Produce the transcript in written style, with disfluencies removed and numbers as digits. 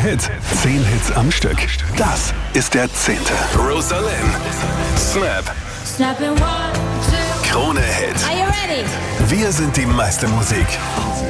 Hit. 10 Hits am Stück. Das ist der 10. Rosalind. Snap. Snap in 1, 2. Krone Hit. Are you ready? Wir sind die meiste Musik.